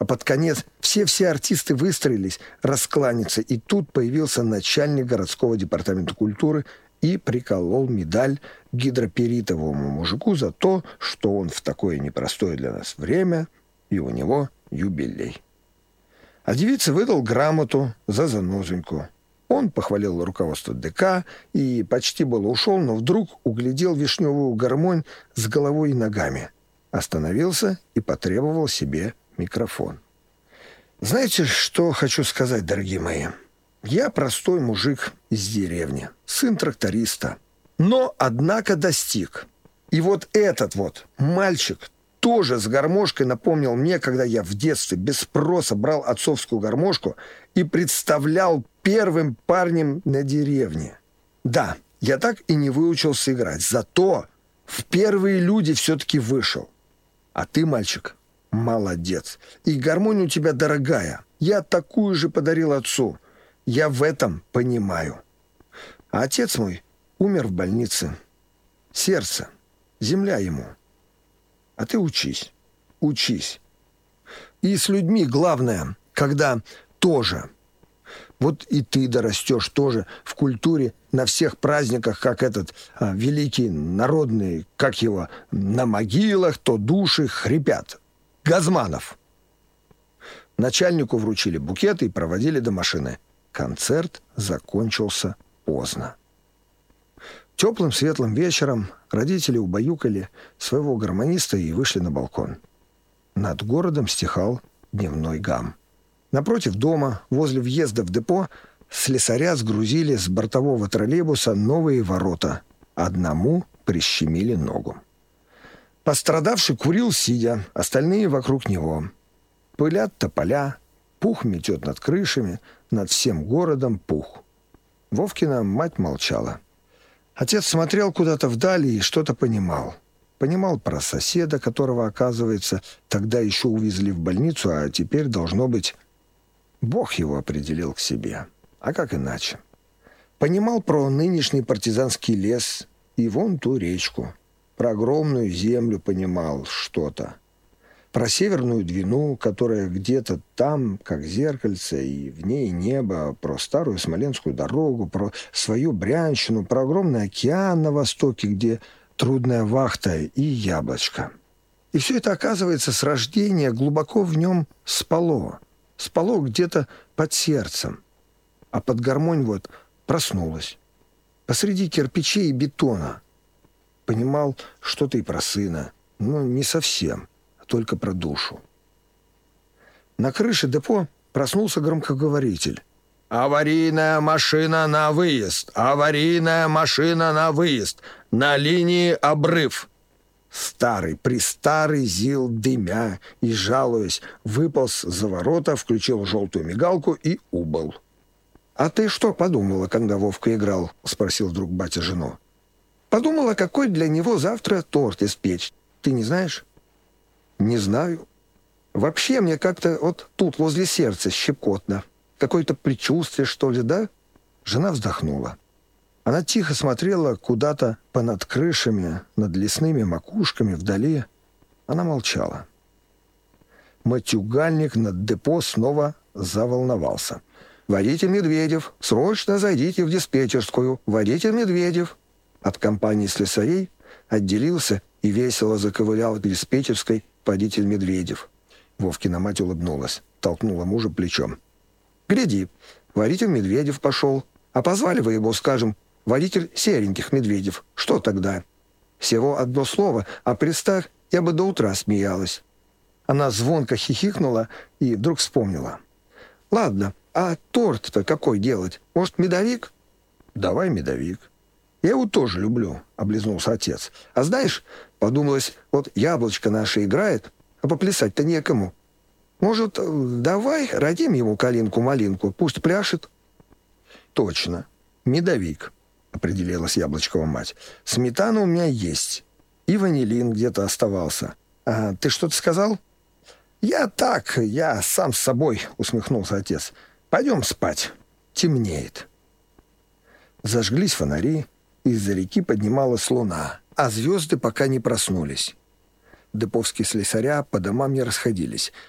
А под конец все артисты выстроились раскланяться, и тут появился начальник городского департамента культуры и приколол медаль гидроперитовому мужику за то, что он в такое непростое для нас время, и у него юбилей. А девице выдал грамоту за занозоньку. Он похвалил руководство ДК и почти было ушел, но вдруг углядел вишневую гармонь с головой и ногами. Остановился и потребовал себе микрофон. Знаете, что хочу сказать, дорогие мои? Я простой мужик из деревни, сын тракториста, но, однако, достиг. И вот этот вот мальчик тоже с гармошкой напомнил мне, когда я в детстве без спроса брал отцовскую гармошку и представлял первым парнем на деревне. Да, я так и не выучился играть, зато в первые люди все-таки вышел. А ты, мальчик, молодец. И гармония у тебя дорогая. Я такую же подарил отцу. Я в этом понимаю. А отец мой умер в больнице. Сердце, земля ему. А ты учись, учись. И с людьми главное, когда тоже. Вот и ты дорастешь тоже в культуре на всех праздниках, как этот великий народный, как его, на могилах то души хрипят. Газманов. Начальнику вручили букеты и проводили до машины. Концерт закончился поздно. Теплым светлым вечером родители убаюкали своего гармониста и вышли на балкон. Над городом стихал дневной гам. Напротив дома, возле въезда в депо, слесаря сгрузили с бортового троллейбуса новые ворота. Одному прищемили ногу. Пострадавший курил сидя, остальные вокруг него. Пылят тополя, пух метет над крышами, над всем городом пух. Вовкина мать молчала. Отец смотрел куда-то вдали и что-то понимал. Понимал про соседа, которого, оказывается, тогда еще увезли в больницу, а теперь, должно быть, Бог его определил к себе. А как иначе? Понимал про нынешний партизанский лес и вон ту речку. Про огромную землю понимал что-то. Про Северную Двину, которая где-то там, как зеркальце, и в ней небо, про старую Смоленскую дорогу, про свою Брянщину, про огромный океан на востоке, где трудная вахта и яблочко. И все это, оказывается, с рождения глубоко в нем спало. Спало где-то под сердцем. А под гармонь вот проснулась. Посреди кирпичей и бетона. Понимал что-то и про сына. Но не совсем. Только про душу. На крыше депо проснулся громкоговоритель. «Аварийная машина на выезд! Аварийная машина на выезд! На линии обрыв!» Старый-престарый ЗИЛ, дымя и жалуясь, выполз за ворота, включил желтую мигалку и убыл. «А ты что подумала, когда Вовка играл?» — спросил вдруг батя жену. «Подумала, какой для него завтра торт испечь. Ты не знаешь?» «Не знаю. Вообще мне как-то вот тут, возле сердца, щекотно. Какое-то предчувствие, что ли, да?» Жена вздохнула. Она тихо смотрела куда-то понад крышами, над лесными макушками вдали. Она молчала. Матюгальник над депо снова заволновался. «Водитель Медведев, срочно зайдите в диспетчерскую! Водитель Медведев!» От компании слесарей отделился и весело заковылял к диспетчерской водитель Медведев. Вовкина мать улыбнулась, толкнула мужа плечом. «Гляди, водитель Медведев пошел. А позвали вы его, скажем, водитель сереньких Медведев. Что тогда? Всего одно слово, а представь, я бы до утра смеялась». Она звонко хихикнула и вдруг вспомнила. «Ладно, а торт-то какой делать? Может, медовик?» «Давай медовик». «Я его тоже люблю», — облизнулся отец. «А знаешь, подумалось, вот яблочко наше играет, а поплясать-то некому. Может, давай родим ему калинку-малинку, пусть пляшет?» «Точно, медовик», — определилась Яблочкова мать. «Сметана у меня есть, и ванилин где-то оставался. А ты что-то сказал?» Я сам с собой», — усмехнулся отец. «Пойдем спать, темнеет». Зажглись фонари. Из-за реки поднималась луна, а звезды пока не проснулись. Деповские слесаря по домам не расходились.